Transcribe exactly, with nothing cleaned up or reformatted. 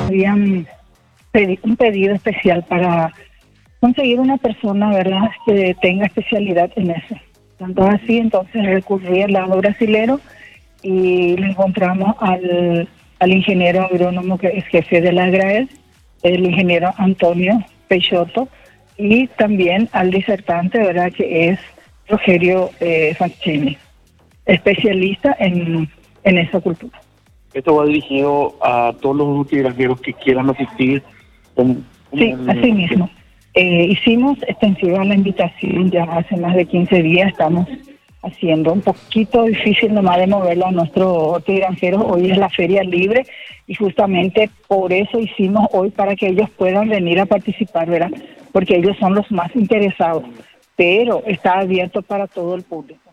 habían pedido un pedido especial para conseguir una persona, ¿verdad?, que tenga especialidad en eso. Tanto así, entonces recurrí al lado brasilero y le encontramos al, al ingeniero agrónomo que es jefe de la AGRAES, el ingeniero Antonio Peixoto, y también al disertante, ¿verdad?, que es Rogerio eh, Facchini, especialista en, en esa cultura. Esto va dirigido a todos los multigranjeros que quieran asistir. Con, con sí, así mismo. Eh, hicimos extensiva la invitación ya hace más de quince días, estamos haciendo un poquito difícil nomás de moverlo a nuestros granjeros. Hoy es la feria libre y justamente por eso hicimos hoy, para que ellos puedan venir a participar, ¿verdad? Porque ellos son los más interesados, pero está abierto para todo el público.